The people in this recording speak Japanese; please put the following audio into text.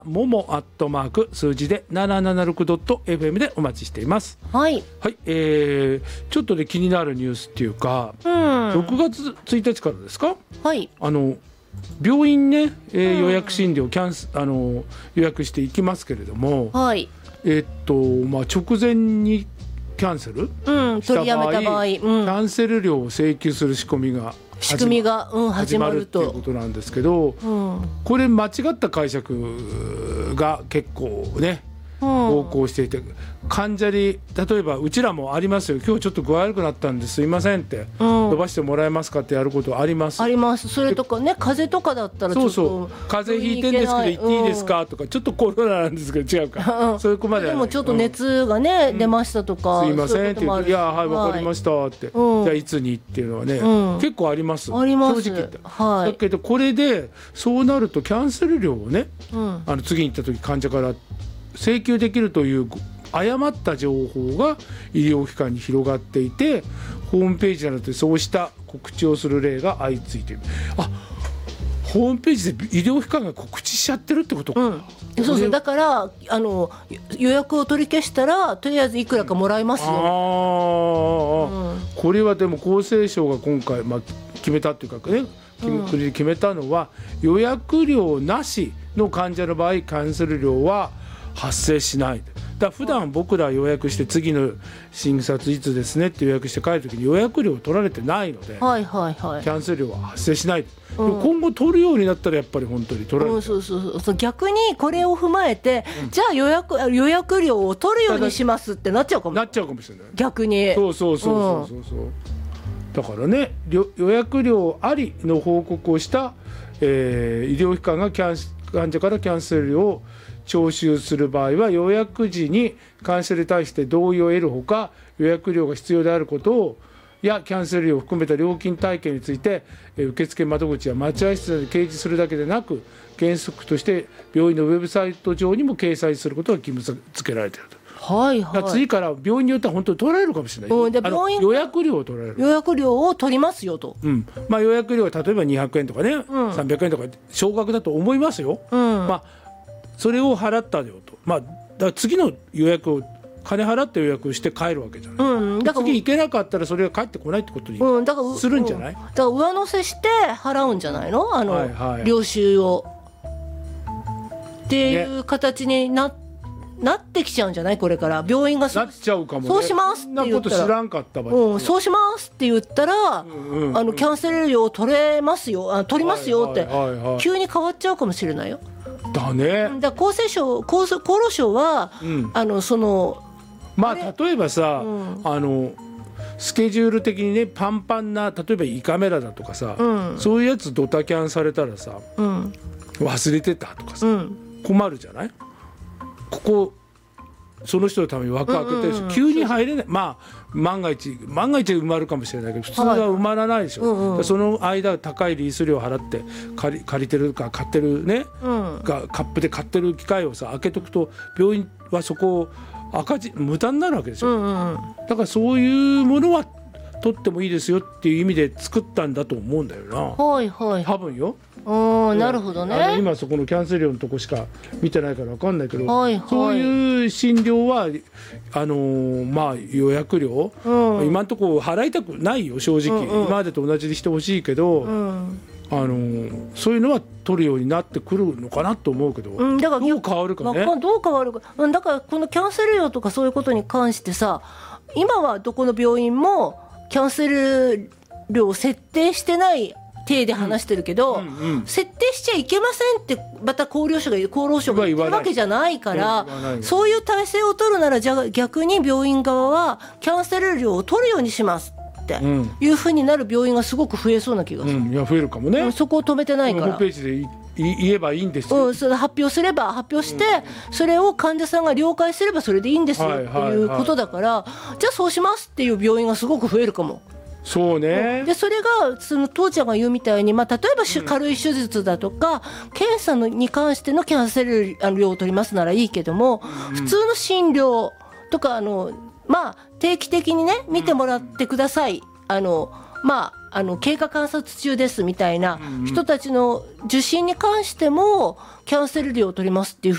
ももアットマーク数字で 776.fm でお待ちしています。 はい、 はい、ちょっとね気になるニュースっていうか、6月1日からですか、 はい、 病院ね、予約診療予約していきますけれども、 はい、 直前にキャンセルした取りやめた場合、 キャンセル料を請求する仕組みが始まるということなんですけど、これ間違った解釈が結構ね横行していて、患者に例えばうちらもありますよ、今日ちょっと具合悪くなったんですいませんって、伸ばしてもらえますかってやることあります。 あります。それとかね、風邪とかだったらちょっとそう風邪ひいてんですけど行っていいですかとか、ちょっとコロナなんですけど違うか、そういう子まででもちょっと熱がね、出ましたとか、 すいませんって言って、いやはいわかりましたって、じゃあいつにっていうのはね、結構あります。 あります。 正直言って、だけどこれでそうなるとキャンセル料をね、次に行った時患者から請求できるという誤った情報が医療機関に広がっていて、ホームページなどでそうした告知をする例が相次いでいる。ホームページで医療機関が告知しちゃってるってことか。 そうだから予約を取り消したらとりあえずいくらかもらえますよ。 これはでも厚生省が今回、決めたっていうかね、国で決めたのは、予約料なしの患者の場合キャンセル料は発生しない。だから普段僕ら予約して次の診察いつですねって予約して帰る時に予約料取られてないので、キャンセル料は発生しない。今後取るようになったらやっぱり本当に取られる。 そう逆にこれを踏まえて、じゃあ予約料を取るようにしますってなっちゃうかもしれない逆に。 だからね、予約料ありの報告をした、医療機関が患者からキャンセル料を徴収する場合は、予約時にキャンセルに対して同意を得るほか、予約料が必要であることをやキャンセル料を含めた料金体系について、受付窓口や待合室で掲示するだけでなく、原則として病院のウェブサイト上にも掲載することが義務付けられていると。次から病院によっては本当に取られるかもしれない。予約料を取られる。 予約料を取りますよと。 予約料は例えば200円とかね、300円とか少額だと思いますよ。それを払ったよと。だから次の予約を金払って予約して帰るわけじゃない。次行けなかったらそれが返ってこないってことにするんじゃない。 だから上乗せして払うんじゃないの、領収をっていう形になってきちゃうんじゃない。これから病院がなっちゃうかもね。 そうしますって言ったら、 知らんかったわ、 そうしますって言ったら、キャンセル料取れますよ、取りますよって急に変わっちゃうかもしれないよ。 だね。 だから厚労省は、 例えばさ、スケジュール的にねパンパンな、例えば胃カメラだとかさ、そういうやつドタキャンされたらさ、忘れてたとかさ、困るじゃない。その人のために枠開けてるし、急に入れない。万が一埋まるかもしれないけど、普通は埋まらないでしょ。その間高いリース料を払って借りてるか買ってるね、がカップで買ってる機械をさ開けとくと、病院はそこを無駄になるわけですよ。だからそういうものは取ってもいいですよっていう意味で作ったんだと思うんだよな。多分よ。 なるほどね。 今そこのキャンセル料のとこしか見てないから分かんないけど、そういう診療は予約料、今のところ払いたくないよ正直。今までと同じにしてほしいけど、そういうのは取るようになってくるのかなと思うけど、どう変わるかね。 どう変わるか。だからこのキャンセル料とかそういうことに関してさ、今はどこの病院もキャンセル料を設定してない体で話してるけど、設定しちゃいけませんってまた厚労省が言ってるわけじじゃないから、そういう体制を取るなら、じゃあ逆に病院側はキャンセル料を取るようにしますっていうふうになる病院がすごく増えそうな気がする。 いや増えるかもね。 そこを止めてないから、 ホームページで言えばいいんですよ。 それ発表して、それを患者さんが了解すればそれでいいんですよっていうことだから、じゃあそうしますっていう病院がすごく増えるかも。 そうね。 でそれがその父ちゃんが言うみたいに、例えば軽い手術だとか、検査に関してのキャンセル料を取りますならいいけども、普通の診療とか定期的にね見てもらってください、経過観察中ですみたいな人たちの受診に関してもキャンセル料を取りますっていう